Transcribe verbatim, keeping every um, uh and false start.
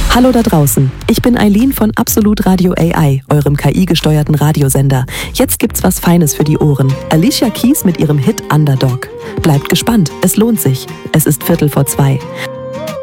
Hallo da draußen, ich bin Eileen von Absolut Radio A I, eurem K I-gesteuerten Radiosender. Jetzt gibt's was Feines für die Ohren. Alicia Keys mit ihrem Hit Underdog. Bleibt gespannt, es lohnt sich. Es ist Viertel vor zwei.